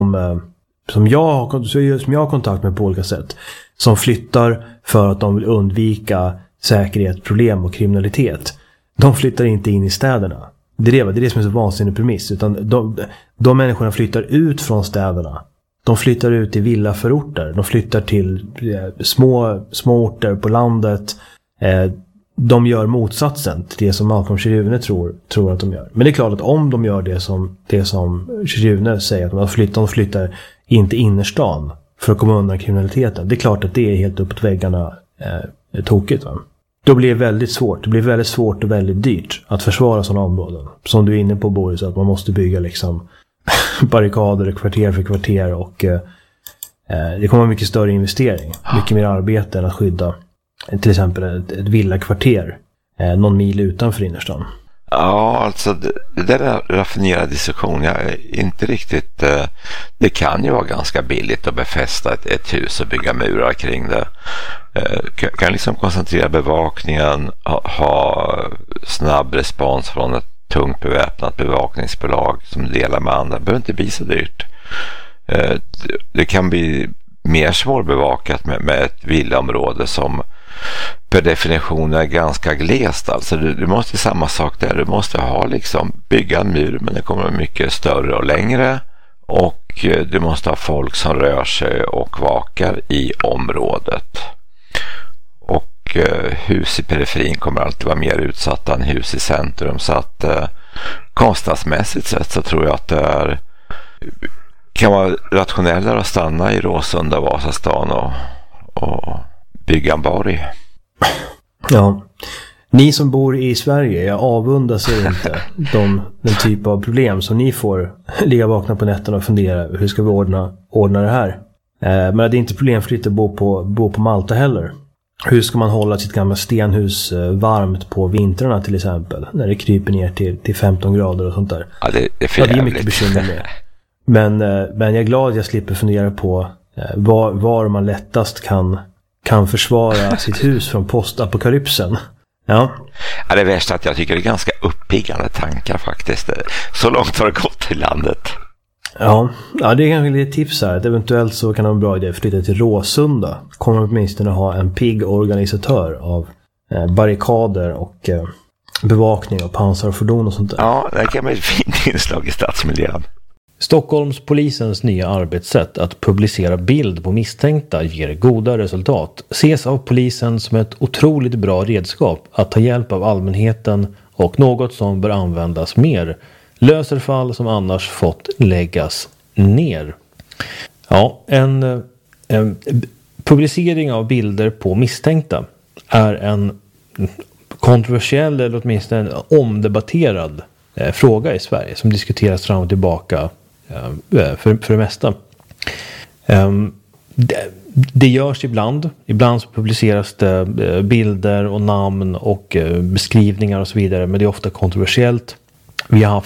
som jag har kontakt med på olika sätt, som flyttar för att de vill undvika säkerhetsproblem och kriminalitet. De flyttar inte in i städerna. Det är det som är så vansinnig premiss. Utan de människorna flyttar ut från städerna. De flyttar ut till villaförorter. De flyttar till små orter på landet. De gör motsatsen till det som Malcolm Kirune tror att de gör. Men det är klart att om de gör det som Kirune säger, att de flyttar inte innerstan för att komma undan kriminaliteten. Det är klart att det är helt uppåt väggarna tokigt, va? Då blir det väldigt svårt. Det blir väldigt svårt och väldigt dyrt att försvara sådana områden. Som du är inne på, Boris, att man måste bygga liksom barrikader kvarter för kvarter, och det kommer mycket större investering. Mycket mer arbete än att skydda till exempel ett villakvarter någon mil utanför innerstan. Ja, alltså det där är raffinerad diskussion. Jag är inte riktigt... det kan ju vara ganska billigt att befästa ett hus och bygga murar kring det. Kan liksom koncentrera bevakningen, ha snabb respons från ett tungt beväpnat bevakningsbolag som delar med andra. Det behöver inte bli så dyrt. Det kan bli mer svårbevakat med ett villaområde som per definition är ganska glest. Alltså du måste samma sak där. Du måste ha liksom bygga en mur, men det kommer mycket större och längre, och du måste ha folk som rör sig och vakar i området. Och hus i periferin kommer alltid vara mer utsatta än hus i centrum, så att kostnadsmässigt sett så tror jag att det kan vara rationellare att stanna i Råsunda, Vasastan och bygga en borg. Ja, ni som bor i Sverige, jag avundas er inte den typ av problem som ni får ligga vakna på nätterna och fundera hur ska vi ordna det här. Men det är inte problemfritt att bo på Malta heller. Hur ska man hålla sitt gamla stenhus varmt på vintrarna till exempel, när det kryper ner till 15 grader och sånt där. Ja, det är mycket bekymmer med. Men jag är glad att jag slipper fundera på var man lättast kan försvara sitt hus från postapokalypsen. Ja. Ja, det värsta att jag tycker det är ganska uppiggande tankar faktiskt. Så långt har det gått i landet. Ja, det är kanske lite tips här. Att eventuellt så kan det vara en bra idé att flytta till Råsunda. Kommer åtminstone ha en pigg organisatör av barrikader och bevakning och pansarfordon och sånt där. Ja, det kan bli ett fint inslag i stadsmiljön. Stockholmspolisens nya arbetssätt att publicera bild på misstänkta ger goda resultat. Ses av polisen som ett otroligt bra redskap att ta hjälp av allmänheten och något som bör användas mer. Löser fall som annars fått läggas ner. Ja, en publicering av bilder på misstänkta är en kontroversiell eller åtminstone en omdebatterad fråga i Sverige som diskuteras fram och tillbaka för det mesta. Det görs ibland så publiceras det bilder och namn och beskrivningar och så vidare, men det är ofta kontroversiellt. Vi har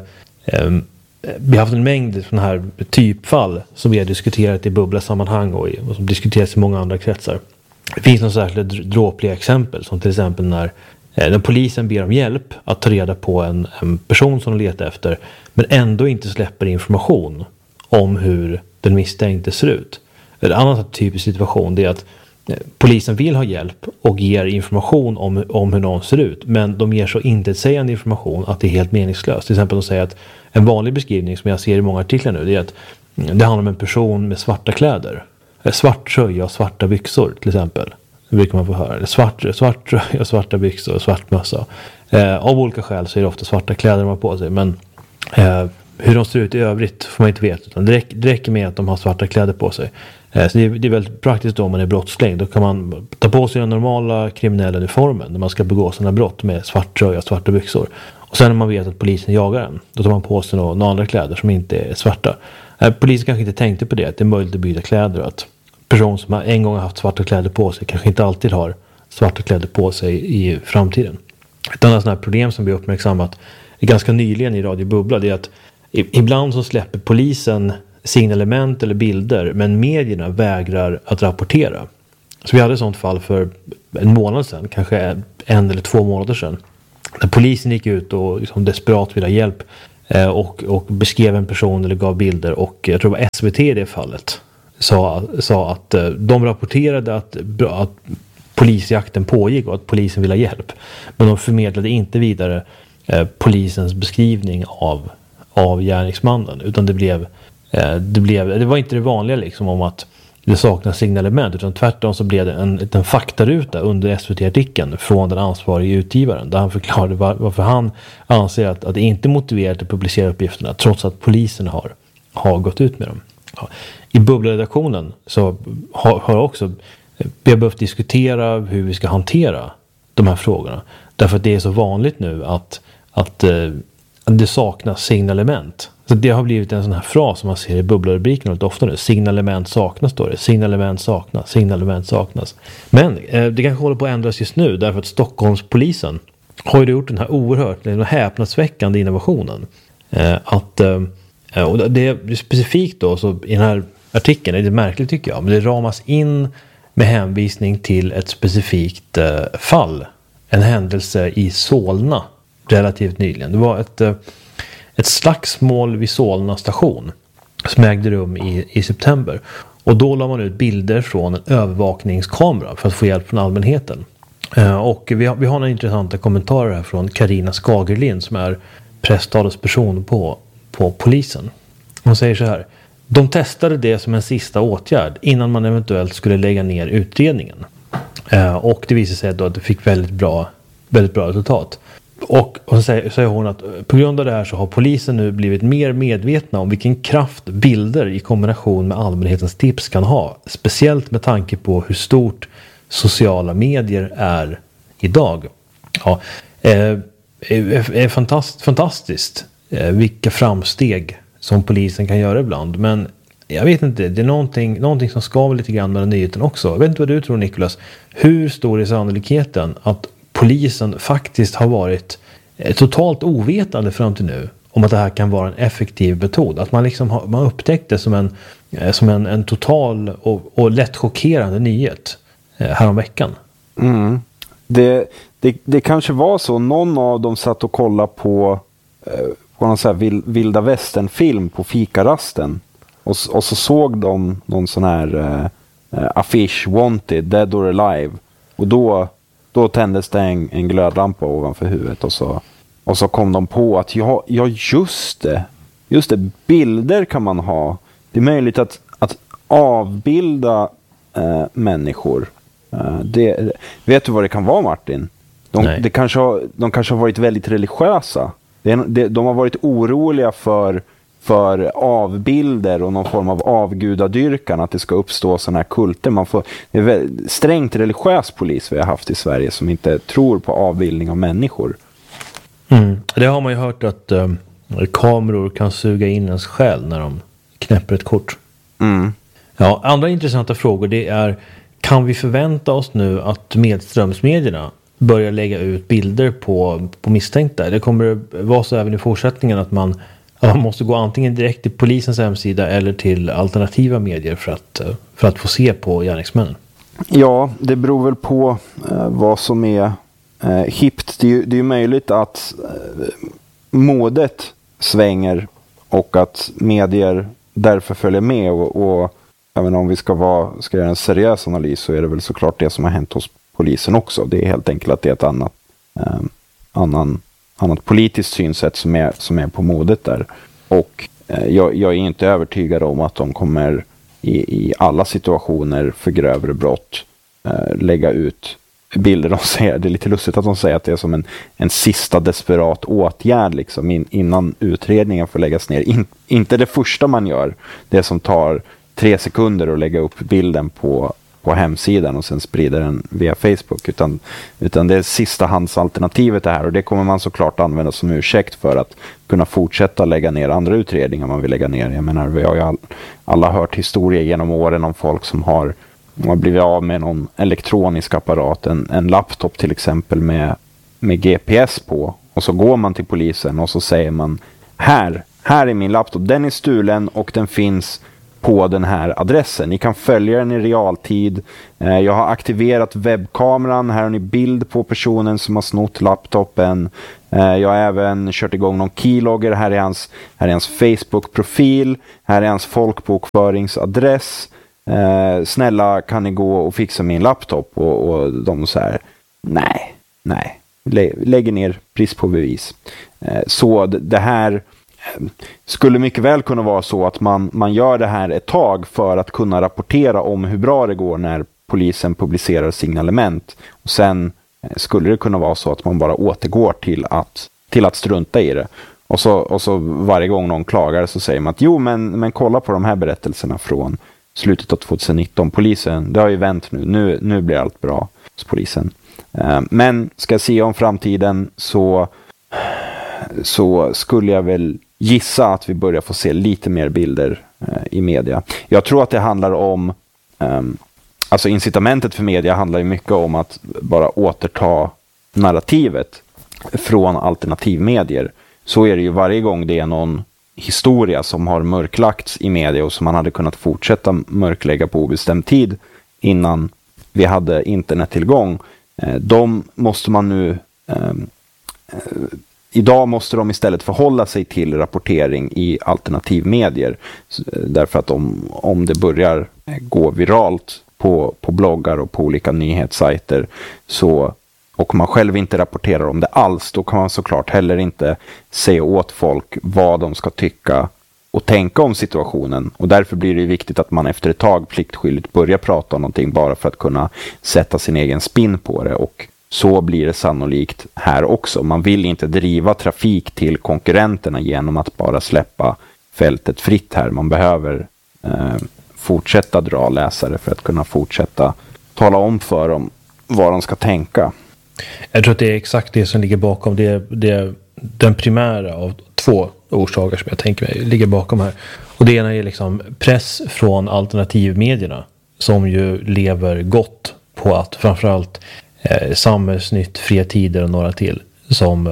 haft en mängd sådana här typfall som vi har diskuterat i bubblasammanhang och som diskuteras i många andra kretsar. Det finns några särskilt dråpliga exempel, som till exempel när polisen ber om hjälp att ta reda på en person som de letar efter, men ändå inte släpper information om hur den misstänkte ser ut. En annan typisk situation är att polisen vill ha hjälp och ger information om hur någon ser ut, men de ger så intetsägande information att det är helt meningslöst. Till exempel de säger att en vanlig beskrivning som jag ser i många artiklar nu, det är att det handlar om en person med svarta kläder. Svart tröja och svarta byxor till exempel. Det brukar man få höra. Eller svart tröja och svarta byxor och svart mössa. Av olika skäl så är det ofta svarta kläder de har på sig, men hur de ser ut i övrigt får man inte veta, utan det räcker med att de har svarta kläder på sig. Så det är väldigt praktiskt då om man är brottsling. Då kan man ta på sig den normala kriminella uniformen när man ska begå sådana brott med svart tröja och svarta byxor. Och sen när man vet att polisen jagar en, då tar man på sig några andra kläder som inte är svarta. Polisen kanske inte tänkte på det, att det är möjligt att byta kläder, och att person som en gång har haft svarta kläder på sig kanske inte alltid har svarta kläder på sig i framtiden. Ett annat sådant här problem som vi uppmärksammat ganska nyligen i Radio Bubbla, det är att ibland så släpper polisen signalement eller bilder, men medierna vägrar att rapportera. Så vi hade ett sådant fall för en månad sedan, kanske 1 eller 2 månader sedan, där polisen gick ut och liksom desperat ville ha hjälp och beskrev en person eller gav bilder, och jag tror det var SVT i det fallet sa att de rapporterade att polisjakten pågick och att polisen ville ha hjälp, men de förmedlade inte vidare polisens beskrivning av gärningsmannen, utan det var inte det vanliga liksom om att det saknas signalement, utan tvärtom så blev det en faktaruta under SVT-artikeln från den ansvariga utgivaren där han förklarade varför han anser att det inte är motiverat att publicera uppgifterna trots att polisen har gått ut med dem. Ja. I Bubbla-redaktionen så har också vi har behövt diskutera hur vi ska hantera de här frågorna, därför att det är så vanligt nu att det saknas signalement. Så det har blivit en sån här fras som man ser i bubblarubriken lite ofta nu. Signalement saknas, står det. Signalement saknas. Men det kanske håller på att ändras just nu, därför att Stockholmspolisen har ju gjort den här oerhört häpnadsväckande innovationen. Och det är specifikt då, så i den här artikeln är det märkligt tycker jag, men det ramas in med hänvisning till ett specifikt fall. En händelse i Solna relativt nyligen. Det var ett slagsmål vid Solna station som ägde rum i september. Och då la man ut bilder från en övervakningskamera för att få hjälp från allmänheten. Och vi har några intressanta kommentarer här från Carina Skagerlind som är presstalesperson på polisen. Hon säger så här: de testade det som en sista åtgärd innan man eventuellt skulle lägga ner utredningen. Och det visade sig då att det fick väldigt bra resultat. Och så säger hon att på grund av det här så har polisen nu blivit mer medvetna om vilken kraft bilder i kombination med allmänhetens tips kan ha. Speciellt med tanke på hur stort sociala medier är idag. Ja, är fantastiskt vilka framsteg som polisen kan göra ibland. Men jag vet inte, det är någonting som skaver lite grann med den nyheten också. Jag vet inte vad du tror, Nicholas. Hur stor är sannolikheten att polisen faktiskt har varit totalt ovetande fram till nu om att det här kan vara en effektiv metod? Att man liksom man upptäckte som en total och lätt chockerande nyhet häromveckan. Mm. Det kanske var så. Någon av dem satt och kollade på någon så här vilda västern-film på fikarasten. Och så såg de någon sån här affisch, wanted, dead or alive. Och då tändes det en glödlampa ovanför huvudet och så kom de på att ja just det, bilder kan man ha. Det är möjligt att avbilda människor. Vet du vad det kan vara, Martin? De kanske har varit väldigt religiösa. De har varit oroliga för avbilder och någon form av avgudadyrkan, att det ska uppstå sådana här kulter. Det är strängt religiös polis vi har haft i Sverige som inte tror på avbildning av människor. Det har man ju hört att kameror kan suga in ens själ när de knäpper ett kort. Ja, andra intressanta frågor, det är: kan vi förvänta oss nu att medströmsmedierna börjar lägga ut bilder på misstänkta? Det kommer vara så även i fortsättningen att man måste gå antingen direkt till polisens hemsida eller till alternativa medier för att få se på gärningsmännen. Ja, det beror väl på vad som är hippt. Det är ju möjligt att modet svänger och att medier därför följer med. Och även om vi ska göra en seriös analys, så är det väl såklart det som har hänt hos polisen också. Det är helt enkelt att det är ett annat politiskt synsätt som är på modet där. Och jag är inte övertygad om att de kommer i alla situationer för grövre brott lägga ut bilder. De säger, det är lite lustigt att de säger att det är som en sista desperat åtgärd liksom, innan utredningen får läggas ner. Inte det första man gör, det som tar 3 sekunder att lägga upp bilden på hemsidan och sen sprider den via Facebook, utan det är sistahandsalternativet det här, och det kommer man såklart använda som ursäkt för att kunna fortsätta lägga ner andra utredningar man vill lägga ner. Jag menar, vi har ju alla hört historier genom åren om folk som har blivit av med någon elektronisk apparat, en laptop till exempel med GPS på, och så går man till polisen och så säger man: här är min laptop, den är stulen och den finns på den här adressen. Ni kan följa den i realtid. Jag har aktiverat webbkameran. Här har ni bild på personen som har snott laptopen. Jag har även kört igång någon keylogger. Här är hans Facebook-profil. Här är hans folkbokföringsadress. Snälla, kan ni gå och fixa min laptop? Och de så här, nej. Lägger ner brist på bevis. Så det här skulle mycket väl kunna vara så att man gör det här ett tag för att kunna rapportera om hur bra det går när polisen publicerar signalement. Och sen skulle det kunna vara så att man bara återgår till att strunta i det. Och så varje gång någon klagar så säger man att jo, men kolla på de här berättelserna från slutet av 2019. Polisen, det har ju vänt nu. Nu blir allt bra hos polisen. Men ska jag se om framtiden så skulle jag väl gissa att vi börjar få se lite mer bilder i media. Jag tror att det handlar om alltså incitamentet för media handlar ju mycket om att bara återta narrativet från alternativmedier. Så är det ju varje gång det är någon historia som har mörklagts i media och som man hade kunnat fortsätta mörklägga på obestämd tid innan vi hade internettillgång. De måste man nu idag måste de istället förhålla sig till rapportering i alternativmedier. Därför att om det börjar gå viralt på bloggar och på olika nyhetssajter och man själv inte rapporterar om det alls, då kan man såklart heller inte säga åt folk vad de ska tycka och tänka om situationen. Och därför blir det viktigt att man efter ett tag pliktskyldigt börjar prata om någonting bara för att kunna sätta sin egen spin på det. Och så blir det sannolikt här också. Man vill inte driva trafik till konkurrenterna genom att bara släppa fältet fritt här. Man behöver fortsätta dra läsare för att kunna fortsätta tala om för dem vad de ska tänka. Jag tror att det är exakt det som ligger bakom. Det är den primära av två orsaker som jag tänker mig ligger bakom här. Och det ena är liksom press från alternativmedierna som ju lever gott på att framförallt Samhällsnytt, Fria Tider och några till som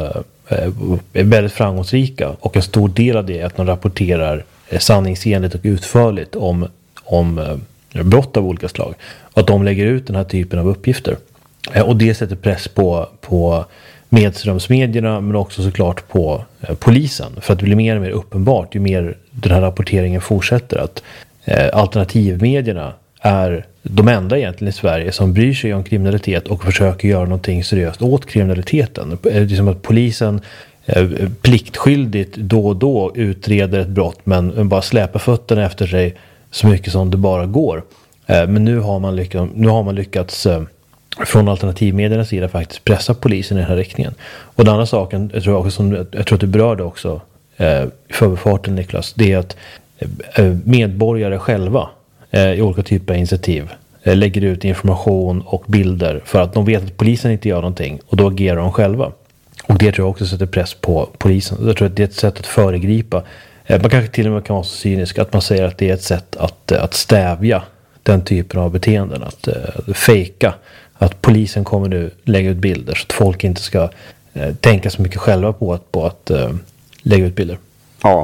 är väldigt framgångsrika, och en stor del av det är att de rapporterar sanningsenligt och utförligt om brott av olika slag, och att de lägger ut den här typen av uppgifter, och det sätter press på medströmsmedierna men också såklart på polisen, för att det blir mer och mer uppenbart ju mer den här rapporteringen fortsätter att alternativmedierna är de enda egentligen i Sverige som bryr sig om kriminalitet och försöker göra någonting seriöst åt kriminaliteten. Det är som att polisen pliktskyldigt då och då utreder ett brott men bara släpar fötterna efter sig så mycket som det bara går. Men nu har man lyckats från alternativmediernas sida faktiskt pressa polisen i den här riktningen. Och den andra saken, jag tror att du berörde också i förbifarten, Niklas, det är att medborgare själva i olika typer av initiativ lägger ut information och bilder för att de vet att polisen inte gör någonting, och då agerar de själva. Och det tror jag också sätter press på polisen. Jag tror att det är ett sätt att föregripa. Man kanske till och med kan vara så cynisk att man säger att det är ett sätt att stävja den typen av beteenden, att fejka att polisen kommer nu lägga ut bilder så att folk inte ska tänka så mycket själva på att lägga ut bilder. Ja,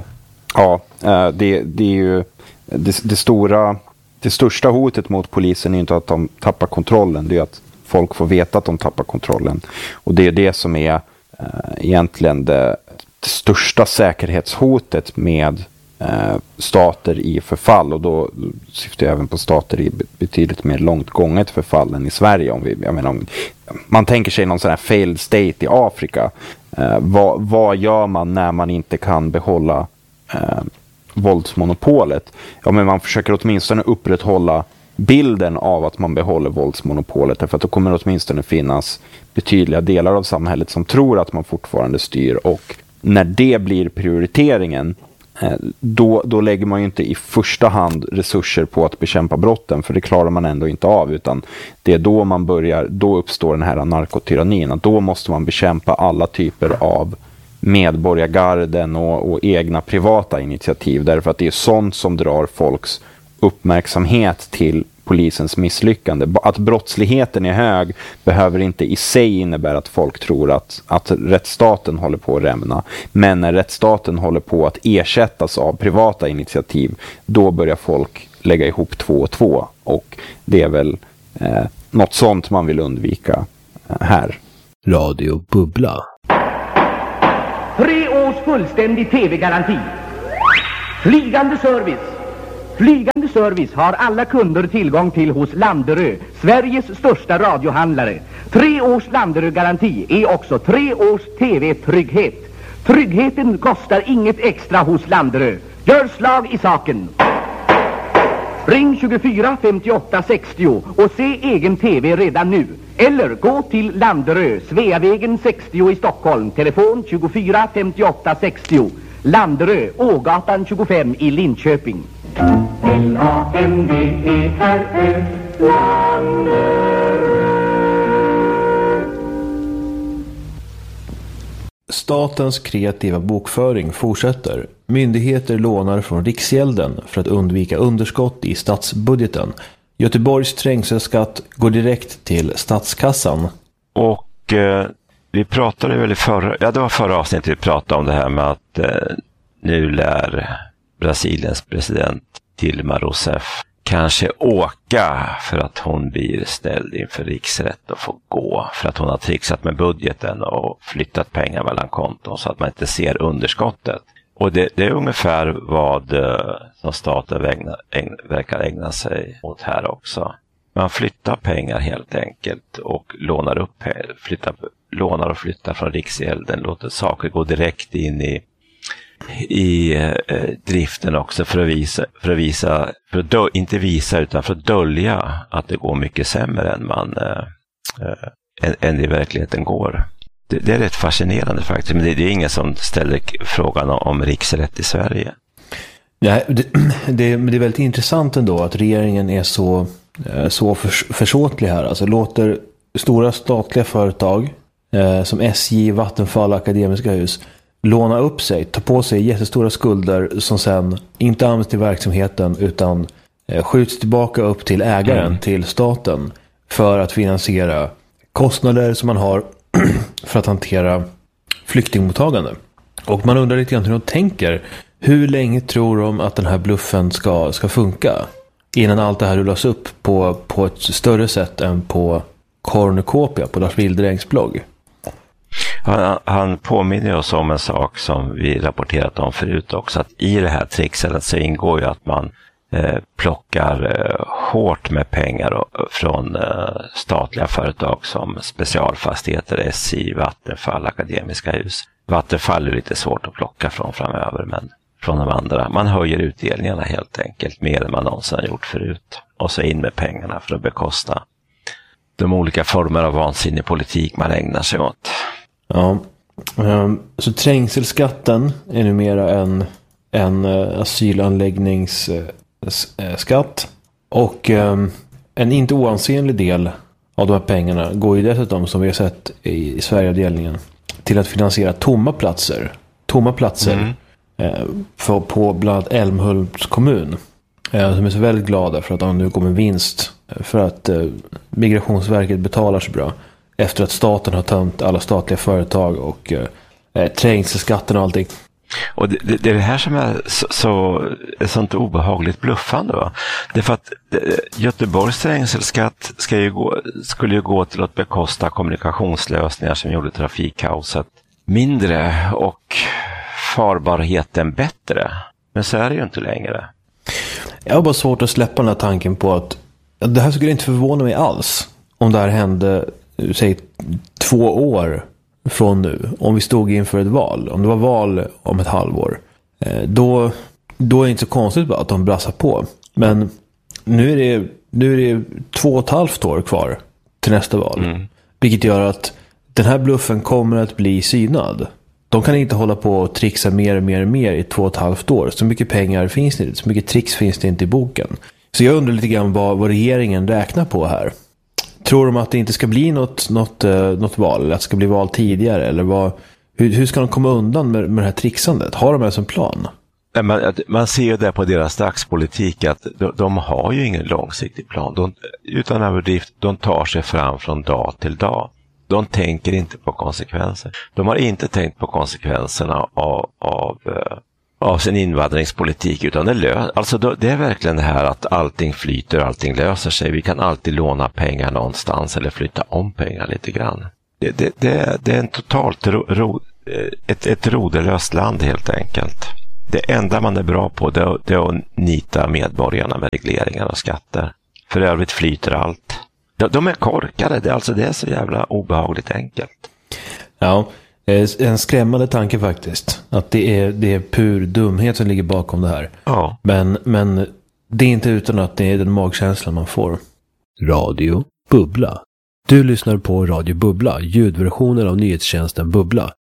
det är ju det största hotet mot polisen är inte att de tappar kontrollen, det är att folk får veta att de tappar kontrollen. Och det är det som är egentligen det största säkerhetshotet med stater i förfall, och då syftar jag även på stater i betydligt mer långt gånget förfall än i Sverige. Om man tänker sig någon sån här failed state i Afrika, vad gör man när man inte kan behålla våldsmonopolet? Ja, men man försöker åtminstone upprätthålla bilden av att man behåller våldsmonopolet, därför att då kommer det åtminstone finnas betydliga delar av samhället som tror att man fortfarande styr, och när det blir prioriteringen, då lägger man ju inte i första hand resurser på att bekämpa brotten, för det klarar man ändå inte av, utan det är då uppstår den här narkotyrannin. Då måste man bekämpa alla typer av medborgargarden och egna privata initiativ, därför att det är sånt som drar folks uppmärksamhet till polisens misslyckande. Att brottsligheten är hög behöver inte i sig innebära att folk tror att rättsstaten håller på att rämna. Men när rättsstaten håller på att ersättas av privata initiativ, då börjar folk lägga ihop 2 och 2. Och det är väl något sånt man vill undvika här. Radio Bubbla. 3 års fullständig tv-garanti. Flygande service. Flygande service har alla kunder tillgång till hos Landerö, Sveriges största radiohandlare. 3 års Landerö-garanti är också 3 års tv-trygghet. Tryggheten kostar inget extra hos Landerö. Gör slag i saken. Ring 24 58 60 och se egen tv redan nu. Eller gå till Landerö, Sveavägen 60 i Stockholm. Telefon 24 58 60. Landerö, Ågatan 25 i Linköping. Landerö. Statens kreativa bokföring fortsätter. Myndigheter lånar från Riksgälden för att undvika underskott i statsbudgeten. Göteborgs trängselskatt går direkt till statskassan. Och vi pratade väl det var förra avsnittet vi pratade om det här med att nu lär Brasiliens president Dilma Rousseff kanske åka för att hon blir ställd inför riksrätt och får gå för att hon har trixat med budgeten och flyttat pengar mellan konton så att man inte ser underskottet. Och det är ungefär vad som staten verkar ägna sig åt här också. Man flyttar pengar helt enkelt och lånar och flyttar från Riksgälden, låter saker gå direkt in i driften också för att dölja att det går mycket sämre än i verkligheten går. Det är rätt fascinerande faktiskt, men det är ingen som ställer frågan om riksrätt i Sverige. Ja, det är väldigt intressant ändå att regeringen är så försåtlig här. Alltså låter stora statliga företag som SJ, Vattenfall och Akademiska Hus låna upp sig, ta på sig jättestora skulder som sen inte används till verksamheten utan skjuts tillbaka upp till ägaren, till staten, för att finansiera kostnader som man har för att hantera flyktingmottagande. Och man undrar lite grann hur de tänker. Hur länge tror de att den här bluffen ska funka innan allt det här rullas upp på ett större sätt än på Cornucopia, på Lars Wilderängs blogg? Han påminner oss om en sak som vi rapporterat om förut också, att i det här trixet så ingår ju att man plockar hårt med pengar från statliga företag som Specialfastigheter, SJ, Vattenfall, Akademiska Hus. Vattenfall är lite svårt att plocka från framöver, men från de andra. Man höjer utdelningarna helt enkelt mer än man någonsin har gjort förut. Och så in med pengarna för att bekosta de olika former av vansinnig politik man ägnar sig åt. Ja, så trängselskatten är numera en asylanläggningsskatt. Och en inte oansenlig del av de här pengarna går ju dessutom, som vi har sett i Sverigeavdelningen, till att finansiera tomma platser på bland annat Älmhults kommun, som är så väldigt glada för att de nu går med vinst för att Migrationsverket betalar så bra efter att staten har tömt alla statliga företag och trängselskatten och allting. Och det är det här som är ett sånt obehagligt bluffande, va? Det är för att Göteborgs trängselskatt skulle ju gå till att bekosta kommunikationslösningar som gjorde trafikkaoset mindre och farbarheten bättre. Men så är det ju inte längre. Jag har bara svårt att släppa den här tanken på att det här skulle inte förvåna mig alls om det här hände, säg 2 år från nu, om vi stod inför ett val, om det var val om ett halvår, då är det inte så konstigt bara att de brassar på. Men nu är det 2,5 år kvar till nästa val, vilket gör att den här bluffen kommer att bli synad. De kan inte hålla på och trixa mer i 2,5 år. Så mycket pengar finns det inte, så mycket tricks finns det inte i boken. Så jag undrar lite grann vad regeringen räknar på här. Tror de att det inte ska bli något val, eller att det ska bli val tidigare, eller hur ska de komma undan med det här trixandet? Har de ens en plan? Man ser ju det på deras dagspolitik att de har ju ingen långsiktig plan. Utan överdrift, de tar sig fram från dag till dag. De tänker inte på konsekvenser. De har inte tänkt på konsekvenserna av sin invandringspolitik, utan det är verkligen det här att allting flyter, allting löser sig. Vi kan alltid låna pengar någonstans eller flytta om pengar lite grann. Det är en totalt ett roderlöst land helt enkelt. Det enda man är bra på det är att nita medborgarna med regleringar och skatter. För övrigt flyter allt. De är korkade, det är så jävla obehagligt enkelt. Ja, en skrämmande tanke faktiskt. Att det är pur dumhet som ligger bakom det här. Ja. Men det är inte utan att det är den magkänslan man får. Radio Bubbla. Du lyssnar på Radio Bubbla, ljudversionen av nyhetstjänsten Bubbla.